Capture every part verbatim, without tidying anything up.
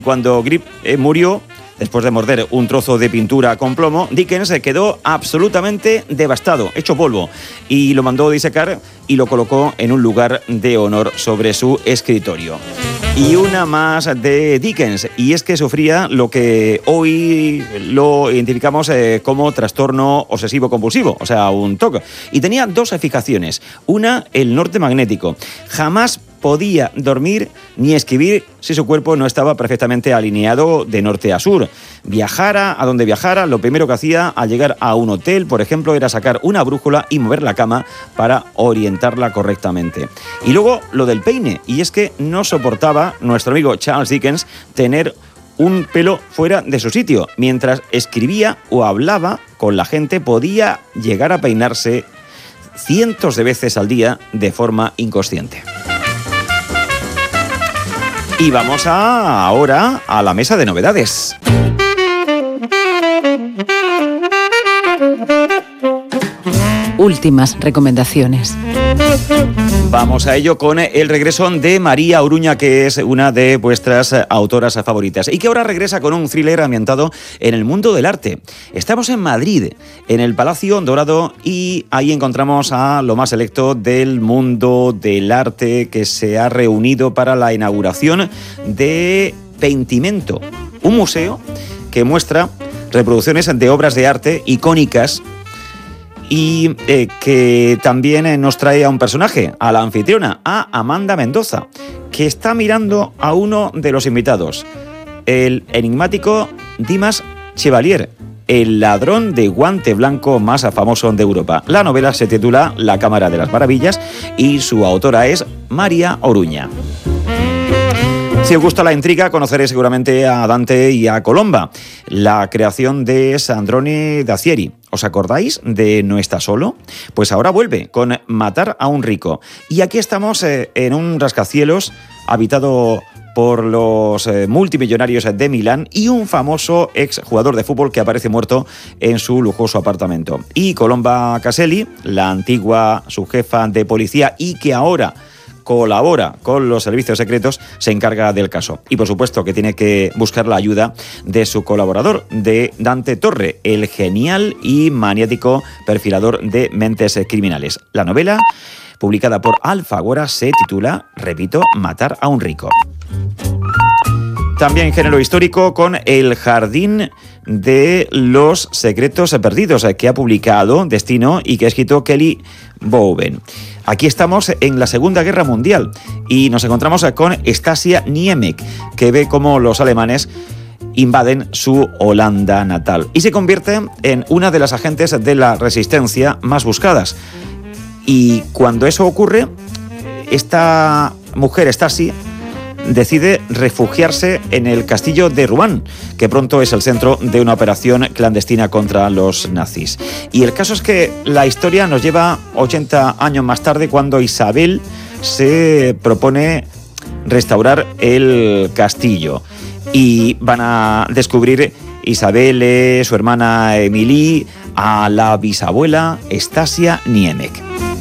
Cuando Grip eh, murió, después de morder un trozo de pintura con plomo, Dickens se quedó absolutamente devastado, hecho polvo, y lo mandó disecar y lo colocó en un lugar de honor sobre su escritorio. Y una más de Dickens, y es que sufría lo que hoy lo identificamos eh, como trastorno obsesivo-compulsivo, o sea, un T O C. Y tenía dos fijaciones. Una, el norte magnético. Jamás podía dormir ni escribir si su cuerpo no estaba perfectamente alineado de norte a sur. Viajara a donde viajara, lo primero que hacía al llegar a un hotel, por ejemplo, era sacar una brújula y mover la cama para orientarla correctamente. Y luego lo del peine, y es que no soportaba nuestro amigo Charles Dickens tener un pelo fuera de su sitio. Mientras escribía o hablaba con la gente, podía llegar a peinarse cientos de veces al día de forma inconsciente. Y vamos a, ahora a la mesa de novedades. Últimas recomendaciones. Vamos a ello con el regreso de María Oruña, que es una de vuestras autoras favoritas y que ahora regresa con un thriller ambientado en el mundo del arte. Estamos en Madrid, en el Palacio Dorado, y ahí encontramos a lo más selecto del mundo del arte que se ha reunido para la inauguración de Pentimento, un museo que muestra reproducciones de obras de arte icónicas y eh, que también eh, nos trae a un personaje, a la anfitriona, a Amanda Mendoza, que está mirando a uno de los invitados, el enigmático Dimas Chevalier, el ladrón de guante blanco más famoso de Europa. La novela se titula La Cámara de las Maravillas y su autora es María Oruña. Si os gusta la intriga, conoceréis seguramente a Dante y a Colomba, la creación de Sandrone Dacieri. ¿Os acordáis de No está solo? Pues ahora vuelve con Matar a un rico. Y aquí estamos eh, en un rascacielos habitado por los eh, multimillonarios de Milán y un famoso exjugador de fútbol que aparece muerto en su lujoso apartamento. Y Colomba Caselli, la antigua subjefa de policía y que ahora colabora con los servicios secretos, se encarga del caso. Y por supuesto que tiene que buscar la ayuda de su colaborador, de Dante Torre, el genial y maniático perfilador de mentes criminales. La novela, publicada por Alfaguara, se titula, repito, Matar a un rico. También género histórico con El Jardín de los Secretos Perdidos, que ha publicado Destino y que ha escrito Kelly Bowen. Aquí estamos en la Segunda Guerra Mundial y nos encontramos con Stasia Niemek, que ve cómo los alemanes invaden su Holanda natal y se convierte en una de las agentes de la resistencia más buscadas. Y cuando eso ocurre, esta mujer, Stasi, decide refugiarse en el castillo de Rouen, que pronto es el centro de una operación clandestina contra los nazis. Y el caso es que la historia nos lleva ochenta años más tarde, cuando Isabel se propone restaurar el castillo. Y van a descubrir Isabel, su hermana Emilie, a la bisabuela Stasia Niemek.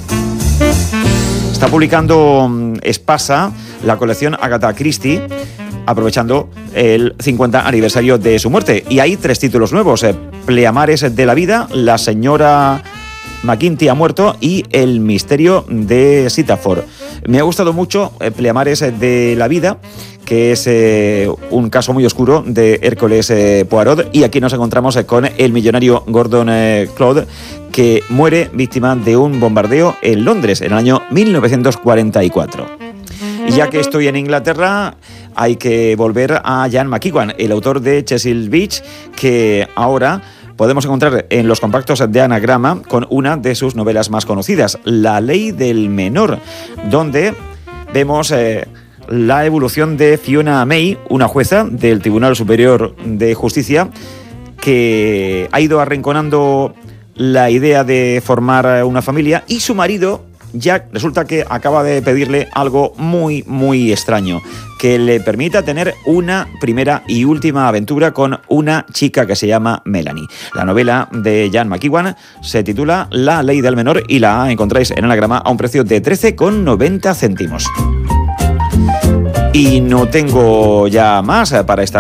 Está publicando Espasa la colección Agatha Christie, aprovechando el cincuenta aniversario de su muerte. Y hay tres títulos nuevos: eh, Pleamares de la vida, La señora McGinty ha muerto y El misterio de Sitafor. Me ha gustado mucho eh, Pleamares de la vida, que es eh, un caso muy oscuro de Hércules eh, Poirot, y aquí nos encontramos eh, con el millonario Gordon eh, Claude, que muere víctima de un bombardeo en Londres en el año mil novecientos cuarenta y cuatro. Y ya que estoy en Inglaterra, hay que volver a Ian McEwan, el autor de Cecil Beach, que ahora podemos encontrar en los compactos de Anagrama con una de sus novelas más conocidas, La ley del menor, donde vemos eh, la evolución de Fiona May, una jueza del Tribunal Superior de Justicia, que ha ido arrinconando la idea de formar una familia, y su marido, Jack, resulta que acaba de pedirle algo muy, muy extraño, que le permita tener una primera y última aventura con una chica que se llama Melanie. La novela de Ian McEwan se titula La ley del menor y la encontráis en Anagrama a un precio de trece con noventa céntimos. Y no tengo ya más para esta